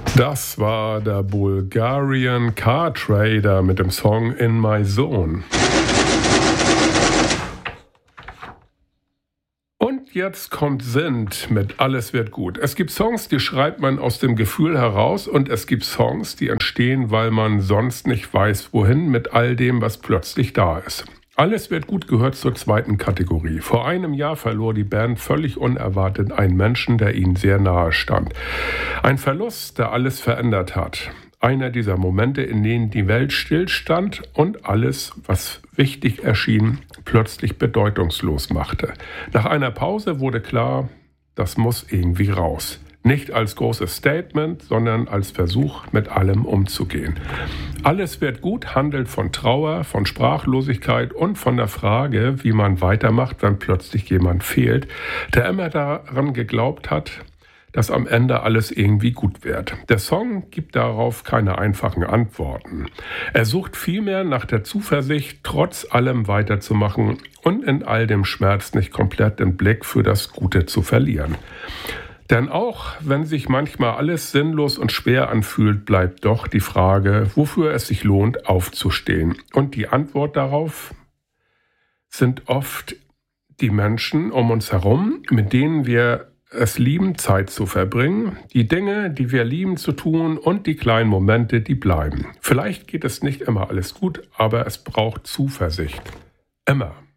Das war der Bulgarian Car Trader mit dem Song In My Zone. Und jetzt kommt Sint mit Alles wird gut. Es gibt Songs, die schreibt man aus dem Gefühl heraus, und es gibt Songs, die entstehen, weil man sonst nicht weiß, wohin mit all dem, was plötzlich da ist. Alles wird gut gehört zur zweiten Kategorie. Vor einem Jahr verlor die Band völlig unerwartet einen Menschen, der ihnen sehr nahe stand. Ein Verlust, der alles verändert hat. Einer dieser Momente, in denen die Welt stillstand und alles, was wichtig erschien, plötzlich bedeutungslos machte. Nach einer Pause wurde klar, das muss irgendwie raus. Nicht als großes Statement, sondern als Versuch, mit allem umzugehen. Alles wird gut handelt von Trauer, von Sprachlosigkeit und von der Frage, wie man weitermacht, wenn plötzlich jemand fehlt, der immer daran geglaubt hat, dass am Ende alles irgendwie gut wird. Der Song gibt darauf keine einfachen Antworten. Er sucht vielmehr nach der Zuversicht, trotz allem weiterzumachen und in all dem Schmerz nicht komplett den Blick für das Gute zu verlieren. Denn auch wenn sich manchmal alles sinnlos und schwer anfühlt, bleibt doch die Frage, wofür es sich lohnt, aufzustehen. Und die Antwort darauf sind oft die Menschen um uns herum, mit denen wir es lieben, Zeit zu verbringen, die Dinge, die wir lieben zu tun, und die kleinen Momente, die bleiben. Vielleicht geht es nicht immer alles gut, aber es braucht Zuversicht. Immer.